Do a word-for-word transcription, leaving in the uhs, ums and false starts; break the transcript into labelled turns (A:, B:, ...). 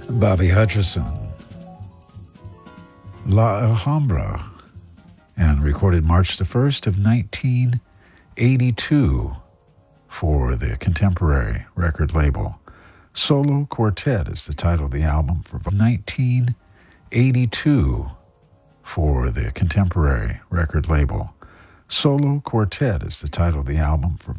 A: Bobby Hutcherson, La Alhambra, and recorded March the first of nineteen eighty-two for the Contemporary record label. Solo Quartet is the title of the album for nineteen eighty-two for the Contemporary record label. Solo Quartet is the title of the album for